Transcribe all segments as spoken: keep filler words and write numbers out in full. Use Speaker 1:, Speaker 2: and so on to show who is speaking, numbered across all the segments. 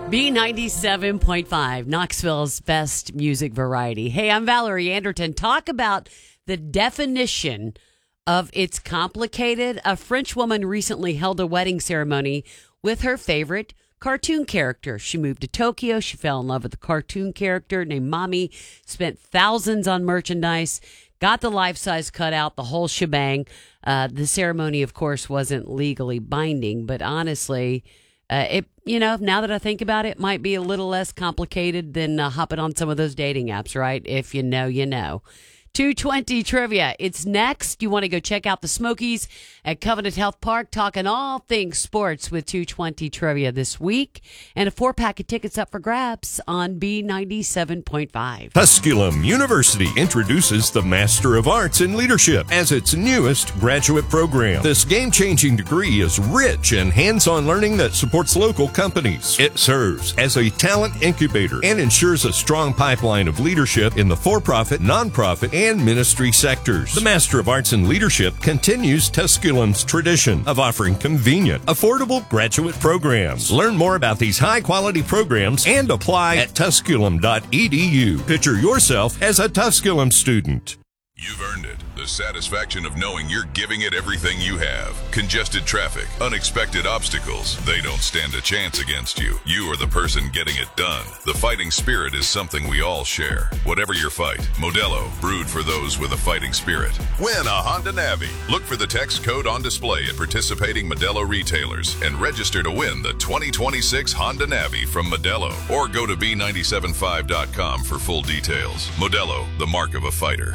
Speaker 1: B ninety-seven point five, Knoxville's best music variety. Hey, I'm Valerie Anderton. Talk about the definition of it's complicated. A French woman recently held a wedding ceremony with her favorite cartoon character. She moved to Tokyo. She fell in love with a cartoon character named Mommy, spent thousands on merchandise, got the life-size cutout, the whole shebang. Uh, the ceremony, of course, wasn't legally binding, but honestly, uh, it you know, now that I think about it, might be a little less complicated than uh, hopping on some of those dating apps, right? If you know, you know. two twenty Trivia. It's next. You want to go check out the Smokies at Covenant Health Park, talking all things sports with two twenty Trivia this week. And a four-pack of tickets up for grabs on B ninety-seven point five.
Speaker 2: Tusculum University introduces the Master of Arts in Leadership as its newest graduate program. This game-changing degree is rich in hands-on learning that supports local companies. It serves as a talent incubator and ensures a strong pipeline of leadership in the for-profit, nonprofit, and and ministry sectors. The Master of Arts in Leadership continues Tusculum's tradition of offering convenient, affordable graduate programs. Learn more about these high-quality programs and apply at tusculum dot e d u. Picture yourself as a Tusculum student.
Speaker 3: You've earned it. The satisfaction of knowing you're giving it everything you have. Congested traffic, unexpected obstacles, they don't stand a chance against you. You are the person getting it done. The fighting spirit is something we all share. Whatever your fight, Modelo, brewed for those with a fighting spirit. Win a Honda Navi. Look for the text code on display at participating Modelo retailers and register to win the twenty twenty-six Honda Navi from Modelo. Or go to b nine seven five dot com for full details. Modelo, the mark of a fighter.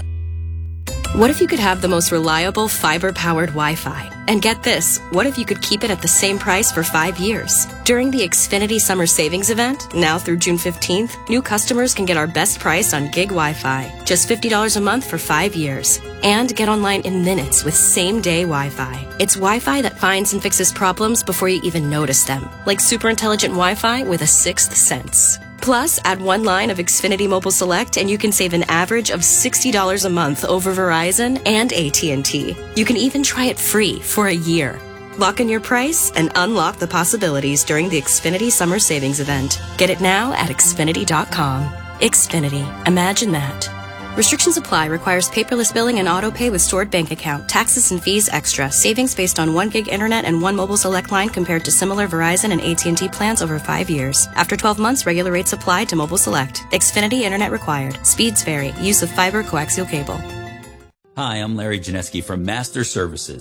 Speaker 4: What if you could have the most reliable fiber-powered Wi-Fi? And get this, what if you could keep it at the same price for five years? During the Xfinity Summer Savings Event, now through June fifteenth, new customers can get our best price on gig Wi-Fi, just fifty dollars a month for five years. And get online in minutes with same-day Wi-Fi. It's Wi-Fi that finds and fixes problems before you even notice them, like super intelligent Wi-Fi with a sixth sense. Plus, add one line of Xfinity Mobile Select and you can save an average of sixty dollars a month over Verizon and A T and T. You can even try it free for a year. Lock in your price and unlock the possibilities during the Xfinity Summer Savings Event. Get it now at xfinity dot com. Xfinity. Imagine that. Restrictions apply. Requires paperless billing and auto pay with stored bank account. Taxes and fees extra. Savings based on one gig internet and one mobile select line compared to similar Verizon and A T and T plans over five years. After twelve months, regular rates apply to mobile select. Xfinity internet required. Speeds vary. Use of fiber coaxial cable.
Speaker 5: Hi, I'm Larry Janeski from Master Services.